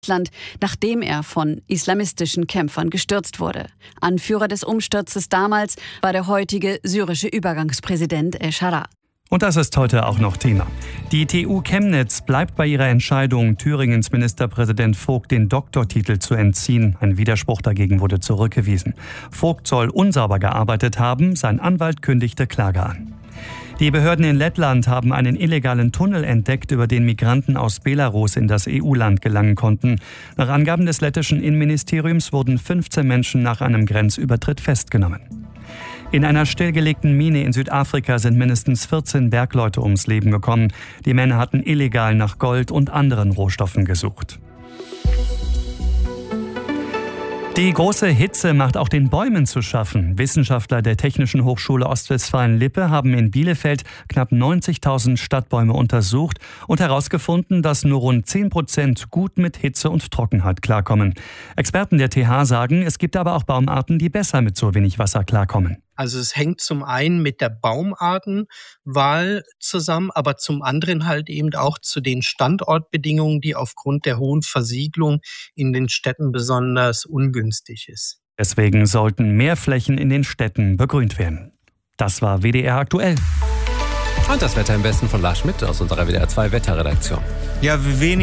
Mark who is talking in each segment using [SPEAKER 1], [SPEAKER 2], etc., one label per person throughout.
[SPEAKER 1] Land, nachdem er von islamistischen Kämpfern gestürzt wurde. Anführer des Umsturzes damals war der heutige syrische Übergangspräsident El-Sharaa.
[SPEAKER 2] Und das ist heute auch noch Thema. Die TU Chemnitz bleibt bei ihrer Entscheidung, Thüringens Ministerpräsident Vogt den Doktortitel zu entziehen. Ein Widerspruch dagegen wurde zurückgewiesen. Vogt soll unsauber gearbeitet haben, sein Anwalt kündigte Klage an. Die Behörden in Lettland haben einen illegalen Tunnel entdeckt, über den Migranten aus Belarus in das EU-Land gelangen konnten. Nach Angaben des lettischen Innenministeriums wurden 15 Menschen nach einem Grenzübertritt festgenommen. In einer stillgelegten Mine in Südafrika sind mindestens 14 Bergleute ums Leben gekommen. Die Männer hatten illegal nach Gold und anderen Rohstoffen gesucht. Die große Hitze macht auch den Bäumen zu schaffen. Wissenschaftler der Technischen Hochschule Ostwestfalen-Lippe haben in Bielefeld knapp 90.000 Stadtbäume untersucht und herausgefunden, dass nur rund 10% gut mit Hitze und Trockenheit klarkommen. Experten der TH sagen, es gibt aber auch Baumarten, die besser mit so wenig Wasser klarkommen.
[SPEAKER 3] Also es hängt zum einen mit der Baumartenwahl zusammen, aber zum anderen halt eben auch zu den Standortbedingungen, die aufgrund der hohen Versiegelung in den Städten besonders ungünstig ist.
[SPEAKER 2] Deswegen sollten mehr Flächen in den Städten begrünt werden. Das war WDR aktuell.
[SPEAKER 4] Und das Wetter im Westen von Lars Schmidt aus unserer WDR 2 Wetterredaktion.
[SPEAKER 5] Ja,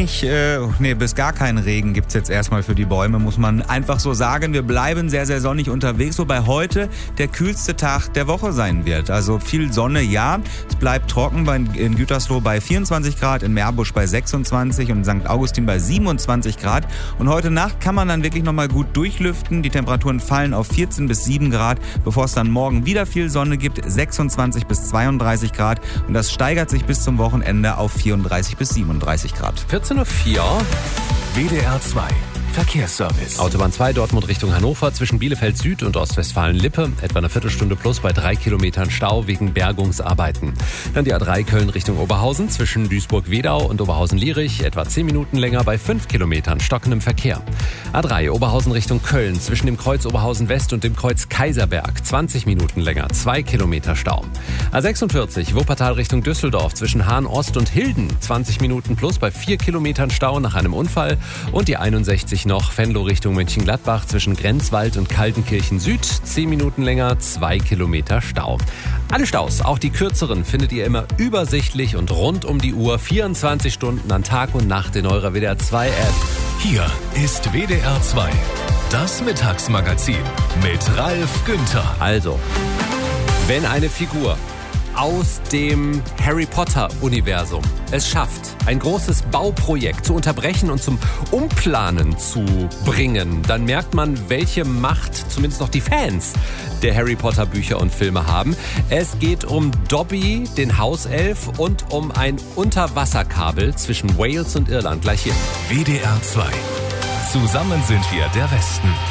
[SPEAKER 5] bis gar keinen Regen gibt's jetzt erstmal für die Bäume, muss man einfach so sagen. Wir bleiben sehr, sehr sonnig unterwegs, wobei heute der kühlste Tag der Woche sein wird. Also viel Sonne, ja. Es bleibt trocken in Gütersloh bei 24 Grad, in Meerbusch bei 26 und in St. Augustin bei 27 Grad. Und heute Nacht kann man dann wirklich nochmal gut durchlüften. Die Temperaturen fallen auf 14 bis 7 Grad, bevor es dann morgen wieder viel Sonne gibt, 26 bis 32 Grad. Und das steigert sich bis zum Wochenende auf 34 bis 37 Grad.
[SPEAKER 4] 14.04 Uhr.
[SPEAKER 6] WDR 2 Verkehrsservice.
[SPEAKER 4] Autobahn 2 Dortmund Richtung Hannover zwischen Bielefeld Süd und Ostwestfalen-Lippe. Etwa eine Viertelstunde plus bei 3 Kilometern Stau wegen Bergungsarbeiten. Dann die A3 Köln Richtung Oberhausen zwischen Duisburg-Wedau und Oberhausen-Lierich. Etwa 10 Minuten länger bei 5 Kilometern stockendem Verkehr. A3 Oberhausen Richtung Köln zwischen dem Kreuz Oberhausen West und dem Kreuz Kaiserberg. 20 Minuten länger, 2 Kilometer Stau. A46 Wuppertal Richtung Düsseldorf zwischen Hahn Ost und Hilden. 20 Minuten plus bei 4 Kilometern Stau nach einem Unfall. Und die 61 noch Venlo Richtung Mönchengladbach zwischen Grenzwald und Kaltenkirchen Süd. 10 Minuten länger, 2 Kilometer Stau. Alle Staus, auch die kürzeren, findet ihr immer übersichtlich und rund um die Uhr 24 Stunden an Tag und Nacht in eurer WDR 2 App.
[SPEAKER 6] Hier ist WDR 2, das Mittagsmagazin mit Ralf Günther.
[SPEAKER 4] Also, wenn eine Figur aus dem Harry Potter-Universum es schafft, ein großes Bauprojekt zu unterbrechen und zum Umplanen zu bringen, dann merkt man, welche Macht zumindest noch die Fans der Harry Potter Bücher und Filme haben. Es geht um Dobby, den Hauself, und um ein Unterwasserkabel zwischen Wales und Irland. Gleich hier.
[SPEAKER 6] WDR 2. Zusammen sind wir der Westen.